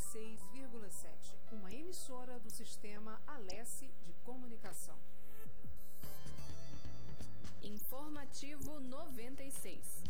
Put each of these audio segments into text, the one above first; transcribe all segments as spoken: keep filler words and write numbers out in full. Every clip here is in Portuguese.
seis vírgula sete, uma emissora do sistema Alesse de Comunicação. Informativo noventa e seis.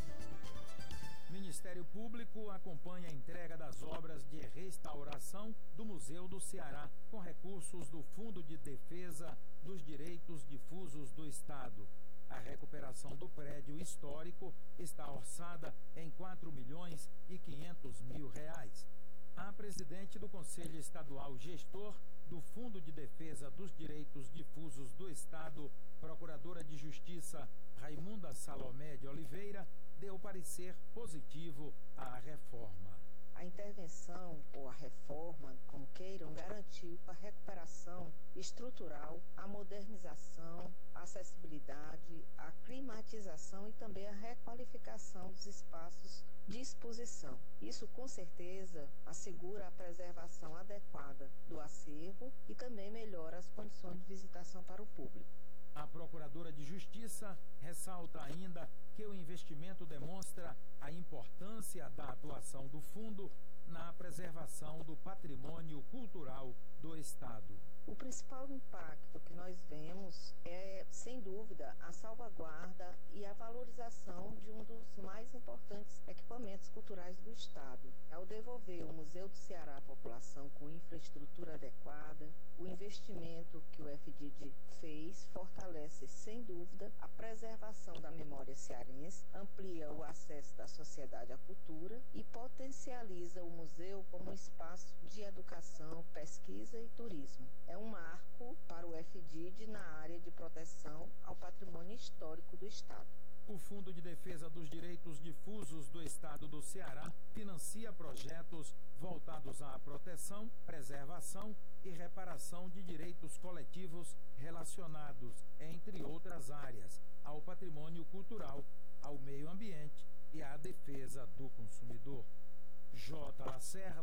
Ministério Público acompanha a entrega das obras de restauração do Museu do Ceará com recursos do Fundo de Defesa dos Direitos Difusos do Estado. A recuperação do prédio histórico está orçada em quatro milhões e quinhentos mil reais. A presidente do Conselho Estadual Gestor do Fundo de Defesa dos Direitos Difusos do Estado, Procuradora de Justiça Raimunda Salomé de Oliveira, deu parecer positivo à reforma. A intervenção ou a reforma, como queiram, garantiu a recuperação estrutural, a modernização, a acessibilidade, a climatização e também a requalificação dos espaços de exposição. Isso, com certeza, assegura a preservação adequada do acervo e também melhora as condições de visitação para o público. A Procuradora de Justiça ressalta ainda que o investimento demonstra a importância da atuação do Fundo na preservação do patrimônio cultural do Estado. O principal impacto que nós vemos é, sem dúvida, a salvaguarda e a valorização de um dos mais importantes equipamentos culturais do Estado. Ao devolver o Museu do Ceará à população com infraestrutura adequada, o investimento que o F D I D fez fortalece, sem dúvida, a preservação da memória cearense, amplia o acesso da sociedade à cultura e potencializa o museu como um espaço de educação, pesquisa e turismo. É um marco para o F D I D na área de proteção ao patrimônio histórico do Estado. O Fundo de Defesa dos Direitos Difusos do Estado do Ceará financia projetos voltados à proteção, preservação e reparação de direitos coletivos relacionados, entre outras áreas, ao patrimônio cultural, ao meio ambiente e à defesa do consumidor. J. Lacerda